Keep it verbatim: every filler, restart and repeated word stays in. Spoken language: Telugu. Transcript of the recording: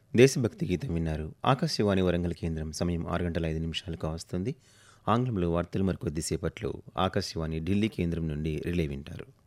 దేశభక్తి గీతం విన్నారు. ఆకాశవాణి వరంగల్ కేంద్రం సమయం ఆరు గంటల ఐదు నిమిషాలకు వస్తుంది. ఆంగ్లంలో వార్తలు మరికొద్దిసేపట్లో ఆకాశవాణి ఢిల్లీ కేంద్రం నుండి రిలే వింటారు.